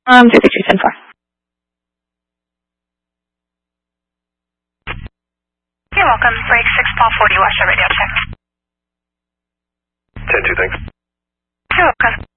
23210-4. You're welcome. Break 6 Paul 40 West, radio check. 10-2, thanks. You're welcome.